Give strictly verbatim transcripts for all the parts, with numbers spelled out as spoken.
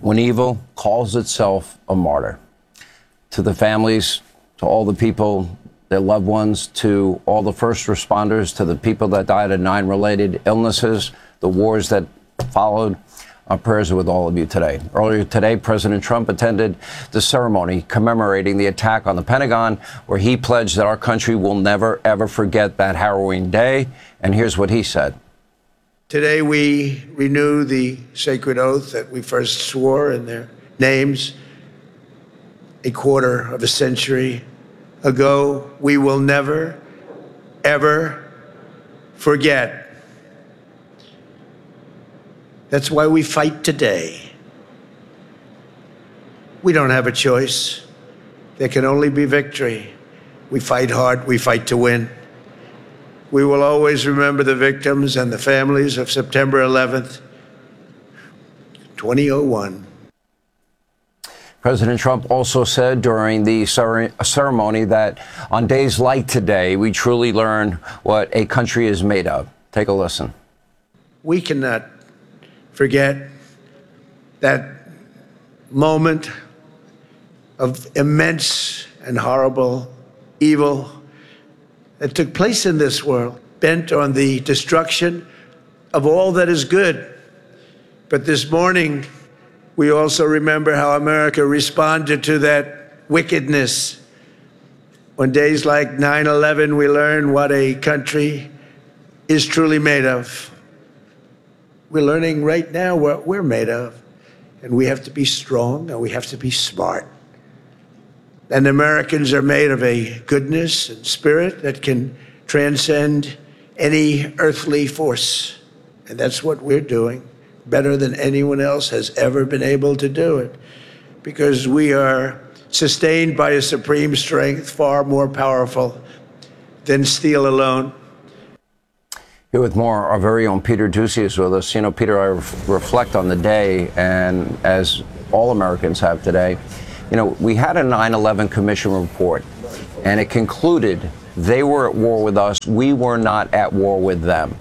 when evil calls itself a martyr. To the families, to all the people, their loved ones, to all the first responders, to the people that died of nine-related illnesses, the wars that followed, our prayers are with all of you today. Earlier today, President Trump attended the ceremony commemorating the attack on the Pentagon, where he pledged that our country will never, ever forget that harrowing day. And here's what he said. Today, we renew the sacred oath that we first swore in their names a quarter of a century ago. We will never, ever forget. That's why we fight today. We don't have a choice. There can only be victory. We fight hard. We fight to win. We will always remember the victims and the families of September eleventh, twenty oh one. President Trump also said during the ceremony that on days like today, we truly learn what a country is made of. Take a listen. We cannot forget that moment of immense and horrible evil that took place in this world, bent on the destruction of all that is good. But this morning, we also remember how America responded to that wickedness. On days like nine eleven, we learn what a country is truly made of. We're learning right now what we're made of, and we have to be strong and we have to be smart. And Americans are made of a goodness and spirit that can transcend any earthly force. And that's what we're doing, better than anyone else has ever been able to do it, because we are sustained by a supreme strength far more powerful than steel alone. Here with more, our very own Peter Doocy is with us. You know, Peter, I reflect on the day, and as all Americans have today, you know, we had a nine eleven Commission report, and it concluded they were at war with us. We were not at war with them.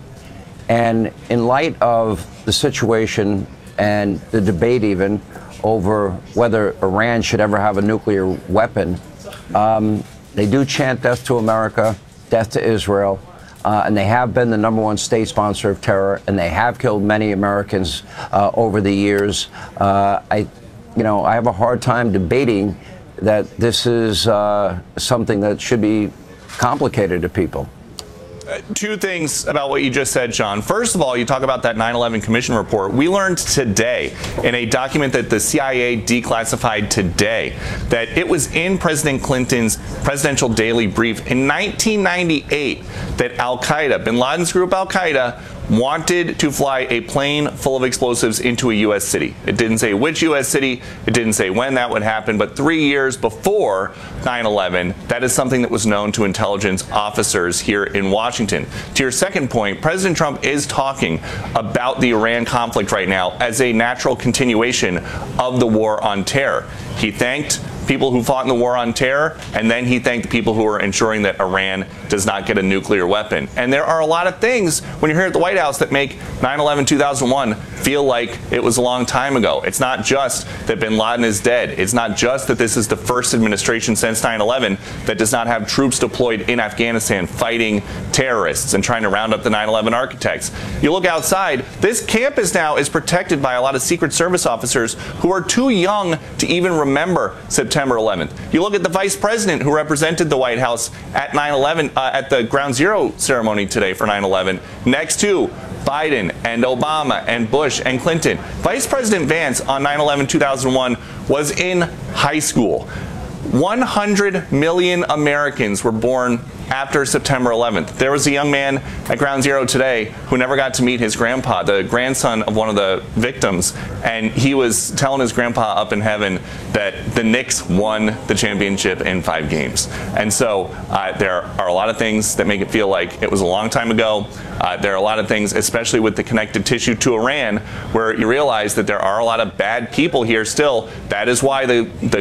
And in light of the situation and the debate even over whether Iran should ever have a nuclear weapon, um, they do chant death to America, death to Israel. Uh, and they have been the number one state sponsor of terror, and they have killed many Americans uh, over the years. Uh, I, you know, I have a hard time debating that this is uh, something that should be complicated to people. Uh, two things about what you just said, John. First of all, you talk about that nine eleven Commission report. We learned today in a document that the C I A declassified today that it was in President Clinton's presidential daily brief in nineteen ninety-eight that Al-Qaeda, bin Laden's group Al-Qaeda, wanted to fly a plane full of explosives into a U S city. It didn't say which U S city, it didn't say when that would happen, but three years before nine eleven, that is something that was known to intelligence officers here in Washington. To your second point, President Trump is talking about the Iran conflict right now as a natural continuation of the war on terror. He thanked people who fought in the war on terror, and then he thanked the people who are ensuring that Iran does not get a nuclear weapon. And there are a lot of things when you're here at the White House that make nine eleven two thousand one feel like it was a long time ago. It's not just that bin Laden is dead. It's not just that this is the first administration since nine eleven that does not have troops deployed in Afghanistan fighting terrorists and trying to round up the nine eleven architects. You look outside, this campus now is protected by a lot of Secret Service officers who are too young to even remember September eleventh. You look at the vice president who represented the White House at nine eleven, uh, at the Ground Zero ceremony today for nine eleven, next to Biden and Obama and Bush and Clinton. Vice President Vance on nine eleven two thousand one was in high school. one hundred million Americans were born after September eleventh. There was a young man at Ground Zero today who never got to meet his grandpa, the grandson of one of the victims, and he was telling his grandpa up in heaven that the Knicks won the championship in five games. And so uh, there are a lot of things that make it feel like it was a long time ago. Uh, there are a lot of things, especially with the connective tissue to Iran, where you realize that there are a lot of bad people here still. That is why the, the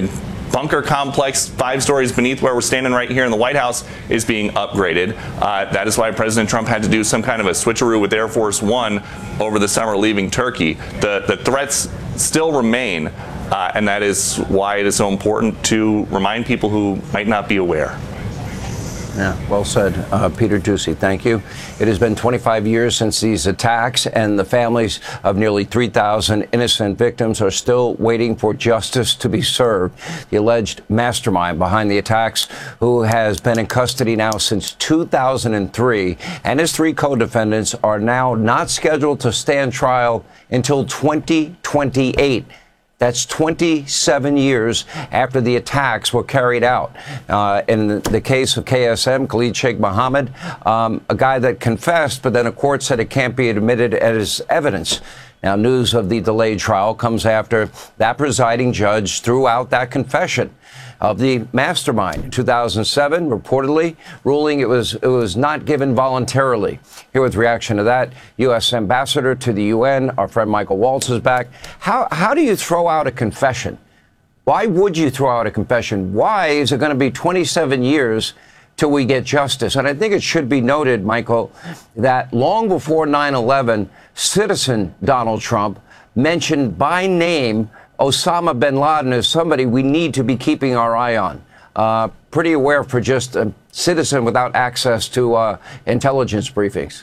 bunker complex five stories beneath where we're standing right here in the White House is being upgraded. Uh, that is why President Trump had to do some kind of a switcheroo with Air Force One over the summer leaving Turkey. The, the threats still remain, uh, and that is why it is so important to remind people who might not be aware. Yeah, well said. Uh, Peter Doocy, thank you. It has been twenty-five years since these attacks, and the families of nearly three thousand innocent victims are still waiting for justice to be served. The alleged mastermind behind the attacks, who has been in custody now since two thousand three, and his three co-defendants are now not scheduled to stand trial until twenty twenty-eight. That's twenty-seven years after the attacks were carried out. Uh, in the case of K S M, Khalid Sheikh Mohammed, um, a guy that confessed, but then a court said it can't be admitted as evidence. Now, news of the delayed trial comes after that presiding judge threw out that confession of the mastermind in two thousand seven, reportedly ruling it was it was not given voluntarily. Here with reaction to that, U S Ambassador to the U N, our friend Michael Waltz is back. How how do you throw out a confession? Why would you throw out a confession? Why is it going to be twenty-seven years till we get justice? And I think it should be noted, Michael, that long before nine eleven, citizen Donald Trump mentioned by name Osama bin Laden as somebody we need to be keeping our eye on. Uh, pretty aware for just a citizen without access to uh, intelligence briefings.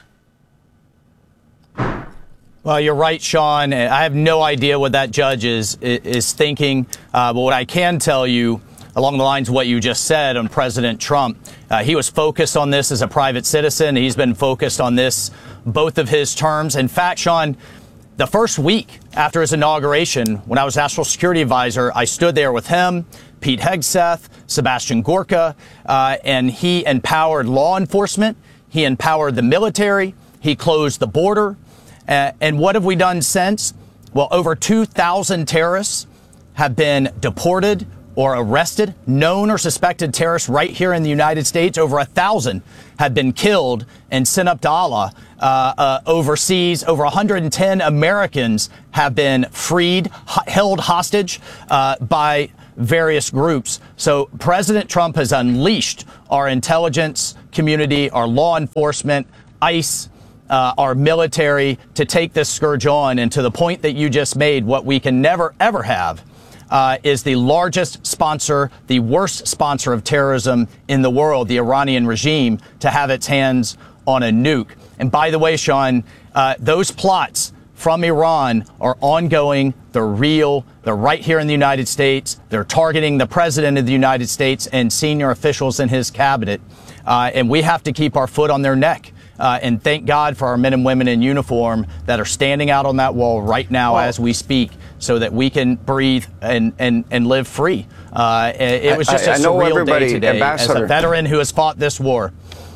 Well, you're right, Sean. I have no idea what that judge is is thinking. Uh, but what I can tell you, along the lines of what you just said on President Trump, uh, he was focused on this as a private citizen. He's been focused on this both of his terms. In fact, Sean, the first week after his inauguration, when I was National Security Advisor, I stood there with him, Pete Hegseth, Sebastian Gorka, uh, and he empowered law enforcement. He empowered the military. He closed the border. Uh, and what have we done since? Well, over two thousand terrorists have been deported or arrested, known or suspected terrorists right here in the United States. Over a thousand have been killed and sent up to Allah. Uh, uh, overseas, over one hundred ten Americans have been freed, held hostage uh, by various groups. So President Trump has unleashed our intelligence community, our law enforcement, ICE, uh, our military to take this scourge on. And to the point that you just made, what we can never, ever have Uh, is the largest sponsor, the worst sponsor of terrorism in the world, the Iranian regime, to have its hands on a nuke. And by the way, Sean, uh, those plots from Iran are ongoing. They're real. They're right here in the United States. They're targeting the president of the United States and senior officials in his cabinet. Uh, and we have to keep our foot on their neck. Uh, and thank God for our men and women in uniform that are standing out on that wall right now as we speak, so that we can breathe and, and, and live free. Uh, it, it was just I, a I surreal day today as a veteran who has fought this war.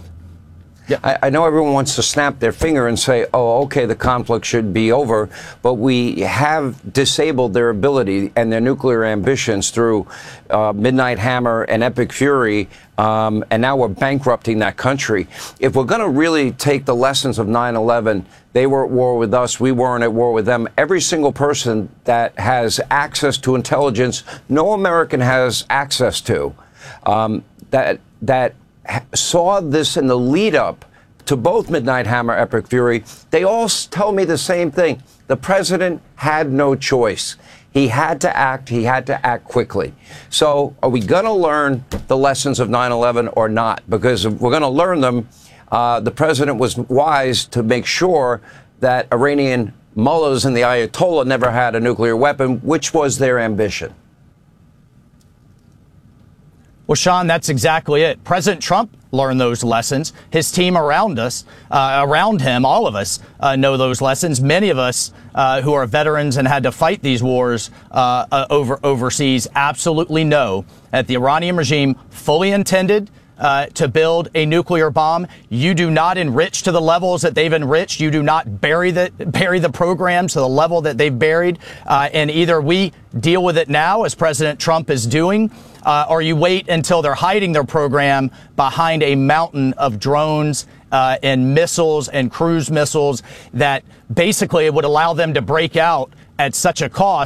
Yeah. I, I know everyone wants to snap their finger and say, oh, okay, the conflict should be over, but we have disabled their ability and their nuclear ambitions through uh, Midnight Hammer and Epic Fury, um, and now we're bankrupting that country. If we're going to really take the lessons of nine eleven, they were at war with us, we weren't at war with them. Every single person that has access to intelligence, no American has access to, um, that that saw this in the lead up to both Midnight Hammer, Epic Fury, they all tell me the same thing. The president had no choice. He had to act. He had to act quickly. So are we going to learn the lessons of nine eleven or not? Because if we're going to learn them, uh, the president was wise to make sure that Iranian mullahs and the Ayatollah never had a nuclear weapon, which was their ambition. Well, Sean, that's exactly it. President Trump learned those lessons. His team around us, uh, around him, all of us uh, know those lessons. Many of us uh, who are veterans and had to fight these wars uh, uh, over overseas absolutely know that the Iranian regime fully intended Uh, to build a nuclear bomb. You do not enrich to the levels that they've enriched. You do not bury the bury the programs to the level that they've buried. Uh, and either we deal with it now, as President Trump is doing, uh, or you wait until they're hiding their program behind a mountain of drones uh, and missiles and cruise missiles that basically would allow them to break out at such a cost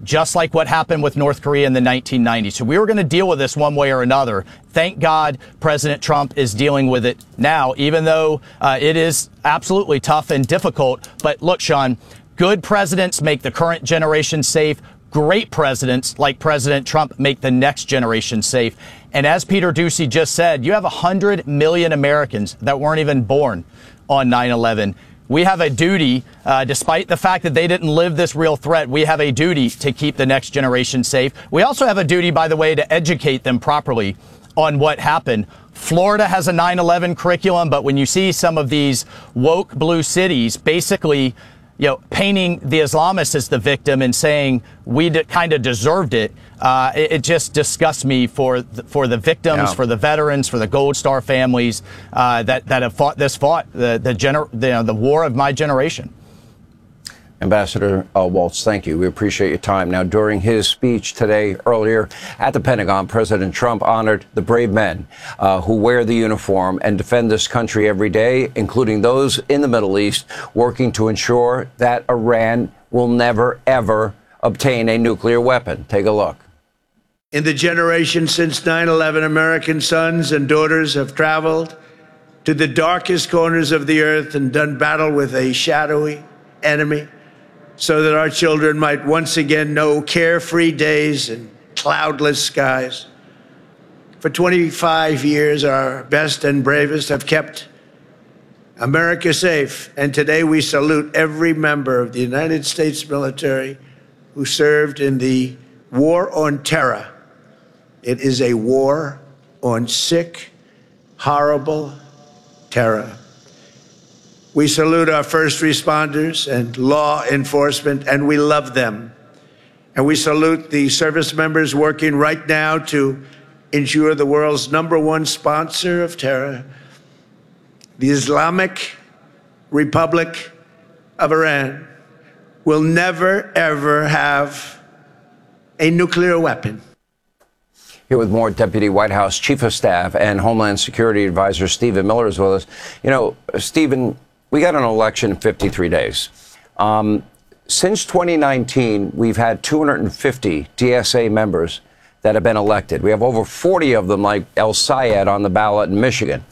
just like what happened with North Korea in the nineteen nineties. So we were going to deal with this one way or another. Thank God President Trump is dealing with it now, even though uh, it is absolutely tough and difficult. But look, Sean, good presidents make the current generation safe. Great presidents like President Trump make the next generation safe. And as Peter Doocy just said, you have one hundred million Americans that weren't even born on nine eleven. We have a duty, uh, despite the fact that they didn't live this real threat, we have a duty to keep the next generation safe. We also have a duty, by the way, to educate them properly on what happened. Florida has a nine eleven curriculum, but when you see some of these woke blue cities basically, you know, painting the Islamists as the victim and saying we d- kind of deserved it, uh, it, it just disgusts me for the, for the victims, yeah. for the veterans, for the Gold Star families uh, that that have fought this fought the the, gener- the, uh, the war of my generation. Ambassador uh, Waltz, thank you. We appreciate your time. Now, during his speech today, earlier at the Pentagon, President Trump honored the brave men uh, who wear the uniform and defend this country every day, including those in the Middle East working to ensure that Iran will never, ever obtain a nuclear weapon. Take a look. In the generation since nine eleven, American sons and daughters have traveled to the darkest corners of the earth and done battle with a shadowy enemy, so that our children might once again know carefree days and cloudless skies. For twenty-five years, our best and bravest have kept America safe, and today we salute every member of the United States military who served in the war on terror. It is a war on sick, horrible terror. We salute our first responders and law enforcement, and we love them. And we salute the service members working right now to ensure the world's number one sponsor of terror, the Islamic Republic of Iran, will never, ever have a nuclear weapon. Here with more, Deputy White House Chief of Staff and Homeland Security Advisor Stephen Miller is with us. You know, Stephen, we got an election in fifty-three days. Um, since twenty nineteen, we've had two hundred fifty D S A members that have been elected. We have over forty of them, like El Sayed, on the ballot in Michigan.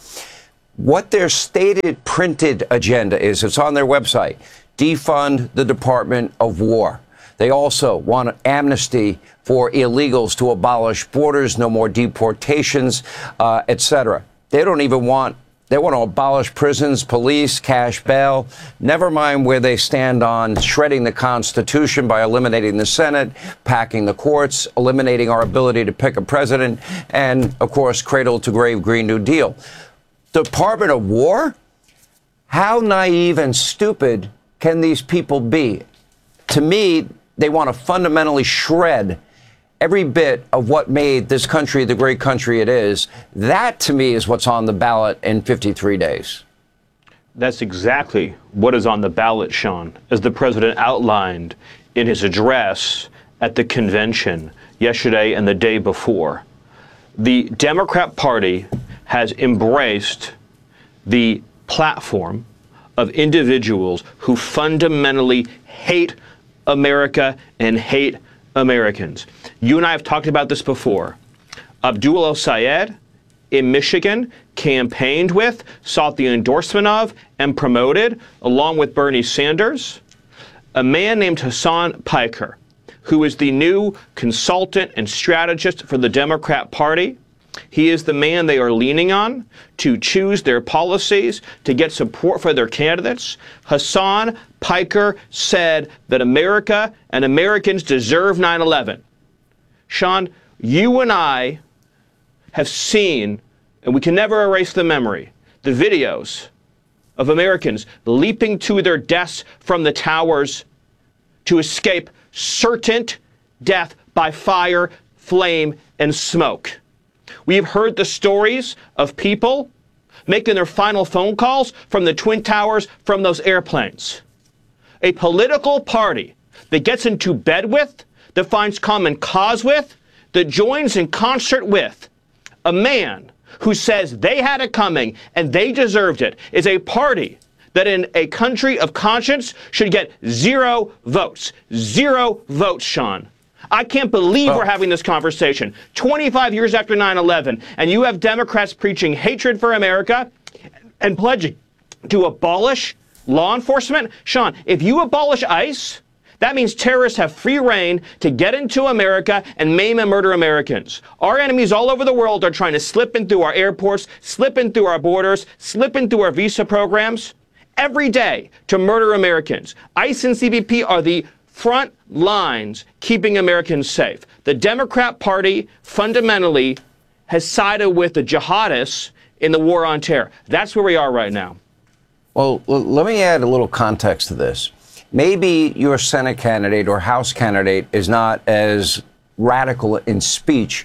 What their stated printed agenda is, it's on their website, defund the Department of War. They also want amnesty for illegals, to abolish borders, no more deportations, uh, et cetera. They don't even want They want to abolish prisons, police, cash bail, never mind where they stand on shredding the Constitution by eliminating the Senate, packing the courts, eliminating our ability to pick a president, and, of course, cradle to grave Green New Deal. Department of War? How naive and stupid can these people be? To me, they want to fundamentally shred every bit of what made this country the great country it is. That, to me, is what's on the ballot in fifty-three days. That's exactly what is on the ballot, Sean, as the president outlined in his address at the convention yesterday and the day before. The Democrat Party has embraced the platform of individuals who fundamentally hate America and hate Americans. You and I have talked about this before. Abdul El Sayed in Michigan campaigned with, sought the endorsement of, and promoted, along with Bernie Sanders, a man named Hasan Piker, who is the new consultant and strategist for the Democrat Party. He is the man they are leaning on to choose their policies, to get support for their candidates. Hasan Piker said that America and Americans deserve nine eleven. Sean, you and I have seen, and we can never erase the memory, the videos of Americans leaping to their deaths from the towers to escape certain death by fire, flame, and smoke. We've heard the stories of people making their final phone calls from the Twin Towers from those airplanes. A political party that gets into bed with, that finds common cause with, that joins in concert with a man who says they had it coming and they deserved it, is a party that in a country of conscience should get zero votes. Zero votes, Sean. I can't believe Oh. we're having this conversation twenty-five years after nine eleven, and you have Democrats preaching hatred for America and pledging to abolish law enforcement. Sean, if you abolish ICE, that means terrorists have free reign to get into America and maim and murder Americans. Our enemies all over the world are trying to slip in through our airports, slip in through our borders, slip in through our visa programs every day to murder Americans. ICE and C B P are the front lines keeping Americans safe. The Democrat Party fundamentally has sided with the jihadists in the war on terror. That's where we are right now. Well, l- let me add a little context to this. Maybe your Senate candidate or House candidate is not as radical in speech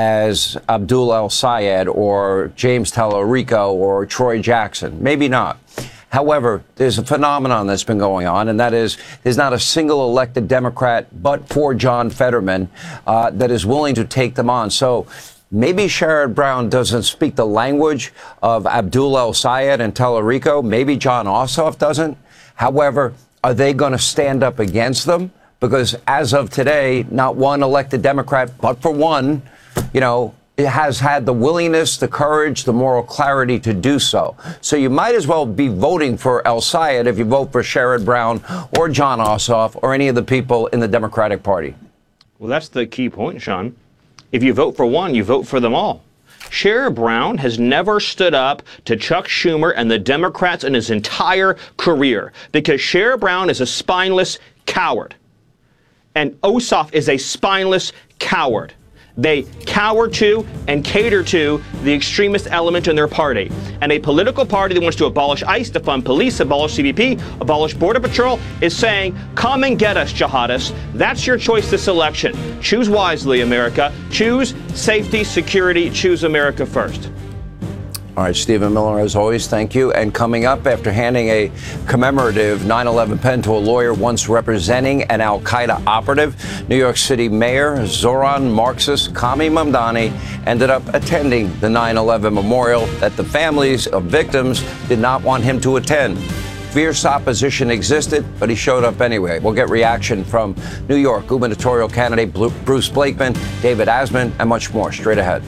as Abdul El-Sayed or James Tallarico or Troy Jackson. Maybe not. However, there's a phenomenon that's been going on, and that is there's not a single elected Democrat but for John Fetterman uh, that is willing to take them on. So maybe Sherrod Brown doesn't speak the language of Abdul El-Sayed and Tallarico. Maybe Jon Ossoff doesn't. However, are they going to stand up against them? Because as of today, not one elected Democrat, but for one, you know, it has had the willingness, the courage, the moral clarity to do so. So you might as well be voting for El-Sayed if you vote for Sherrod Brown or Jon Ossoff or any of the people in the Democratic Party. Well, that's the key point, Sean. If you vote for one, you vote for them all. Sherrod Brown has never stood up to Chuck Schumer and the Democrats in his entire career because Sherrod Brown is a spineless coward. And Ossoff is a spineless coward. They cower to and cater to the extremist element in their party. And a political party that wants to abolish ICE, defund police, abolish C B P, abolish Border Patrol is saying, come and get us, jihadists. That's your choice this election. Choose wisely, America. Choose safety, security. Choose America first. All right, Stephen Miller, as always, thank you. And coming up, after handing a commemorative nine eleven pen to a lawyer once representing an al-Qaeda operative, New York City Mayor Zoran Marxist Kami Mamdani ended up attending the nine eleven memorial that the families of victims did not want him to attend. Fierce opposition existed, but he showed up anyway. We'll get reaction from New York gubernatorial candidate Bruce Blakeman, David Asman, and much more straight ahead.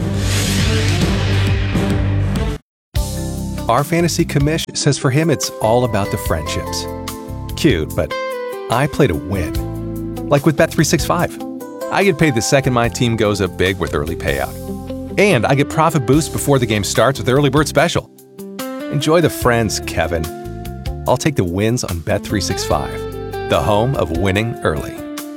Our fantasy commish says for him it's all about the friendships. Cute, but I play to win. Like with Bet three sixty-five. I get paid the second my team goes up big with early payout. And I get profit boost before the game starts with Early Bird Special. Enjoy the friends, Kevin. I'll take the wins on Bet three sixty-five, the home of winning early.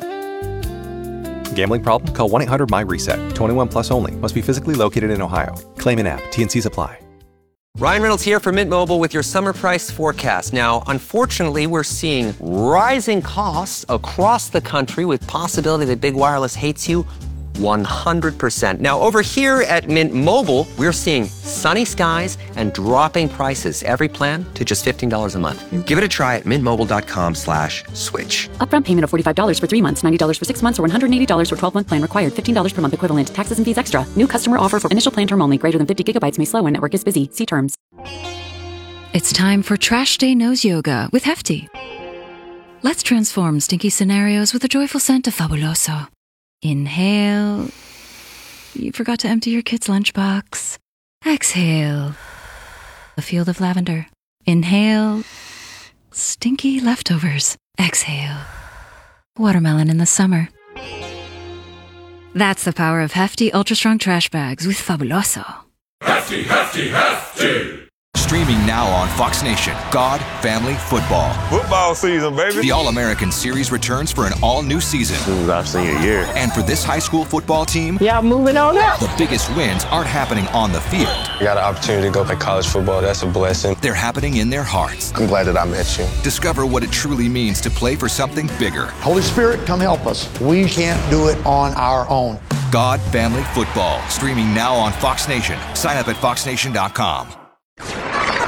Gambling problem? Call one eight hundred my reset. twenty-one plus only. Must be physically located in Ohio. Claim in app. T N Cs apply. Ryan Reynolds here from Mint Mobile with your summer price forecast. Now, unfortunately, we're seeing rising costs across the country with possibility that big wireless hates you one hundred percent. Now, over here at Mint Mobile, we're seeing sunny skies and dropping prices. Every plan to just fifteen dollars a month. Give it a try at mintmobile.com slash switch. Upfront payment of forty-five dollars for three months, ninety dollars for six months, or one hundred eighty dollars for twelve-month plan required. fifteen dollars per month equivalent. Taxes and fees extra. New customer offer for initial plan term only. Greater than fifty gigabytes may slow when network is busy. See terms. It's time for Trash Day Nose Yoga with Hefty. Let's transform stinky scenarios with the joyful scent of Fabuloso. Inhale. You forgot to empty your kid's lunchbox. Exhale. A field of lavender. Inhale. Stinky leftovers. Exhale. Watermelon in the summer. That's the power of Hefty Ultra Strong Trash Bags with Fabuloso. Hefty, hefty, hefty! Streaming now on Fox Nation, God, Family, Football. Football season, baby. The All-American Series returns for an all-new season. This is our senior year. And for this high school football team, yeah, moving on up. The biggest wins aren't happening on the field. I got an opportunity to go play college football. That's a blessing. They're happening in their hearts. I'm glad that I met you. Discover what it truly means to play for something bigger. Holy Spirit, come help us. We can't do it on our own. God, Family, Football. Streaming now on Fox Nation. Sign up at fox nation dot com.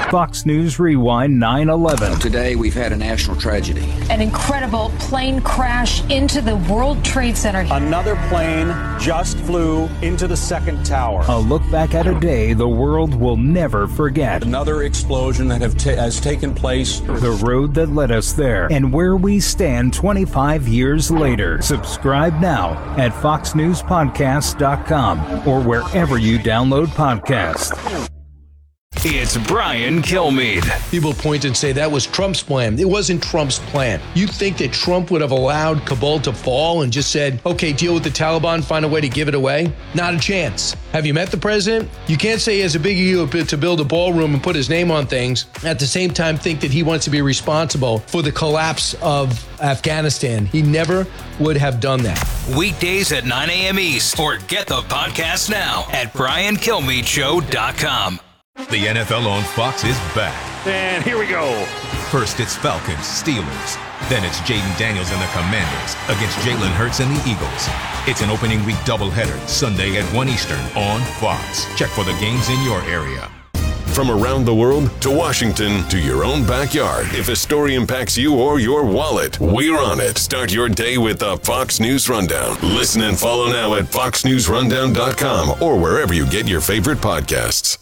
Fox News Rewind nine eleven. Today, we've had a national tragedy. An incredible plane crash into the World Trade Center. Another plane just flew into the second tower. A look back at a day the world will never forget. Another explosion that have ta- has taken place. The road that led us there, and where we stand twenty-five years later. Subscribe now at fox news podcast dot com or wherever you download podcasts. It's Brian Kilmeade. People point and say that was Trump's plan. It wasn't Trump's plan. You think that Trump would have allowed Kabul to fall and just said, okay, deal with the Taliban, find a way to give it away? Not a chance. Have you met the president? You can't say he has a big ego to build a ballroom and put his name on things, at the same time think that he wants to be responsible for the collapse of Afghanistan. He never would have done that. Weekdays at nine a.m. East, or get the podcast now at brian kilmeade show dot com. The N F L on Fox is back. And here we go. First, it's Falcons, Steelers. Then it's Jaden Daniels and the Commanders against Jalen Hurts and the Eagles. It's an opening week doubleheader, Sunday at one Eastern on Fox. Check for the games in your area. From around the world to Washington to your own backyard, if a story impacts you or your wallet, we're on it. Start your day with the Fox News Rundown. Listen and follow now at fox news rundown dot com or wherever you get your favorite podcasts.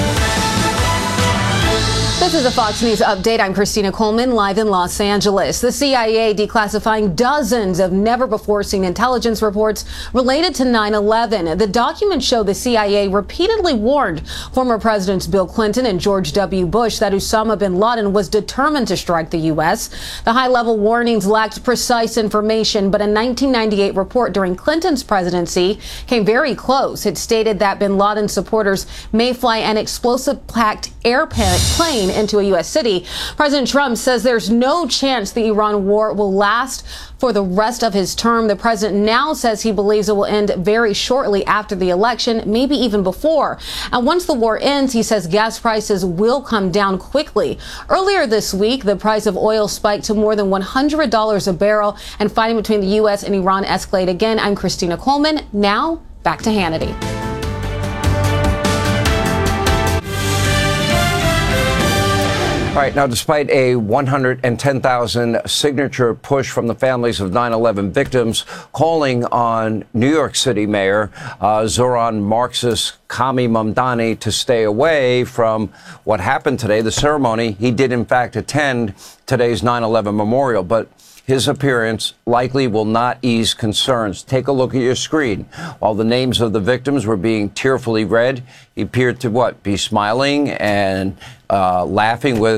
This is a Fox News update. I'm Christina Coleman, live in Los Angeles. The C I A declassifying dozens of never-before-seen intelligence reports related to nine eleven. The documents show the C I A repeatedly warned former Presidents Bill Clinton and George W. Bush that Osama bin Laden was determined to strike the U S. The high-level warnings lacked precise information, but a nineteen ninety-eight report during Clinton's presidency came very close. It stated that bin Laden's supporters may fly an explosive-packed airplane into a U S city. President Trump says there's no chance the Iran war will last for the rest of his term. The president now says he believes it will end very shortly after the election, maybe even before. And once the war ends, he says gas prices will come down quickly. Earlier this week, the price of oil spiked to more than one hundred dollars a barrel, and fighting between the U S and Iran escalated again. I'm Christina Coleman. Now, back to Hannity. All right, now, despite a one hundred ten thousand signature push from the families of nine eleven victims calling on New York City Mayor uh, Zohran Marxist Kami Mamdani to stay away from what happened today, the ceremony, he did, in fact, attend today's nine eleven memorial, but his appearance likely will not ease concerns. Take a look at your screen. While the names of the victims were being tearfully read, he appeared to, what, be smiling and uh, laughing with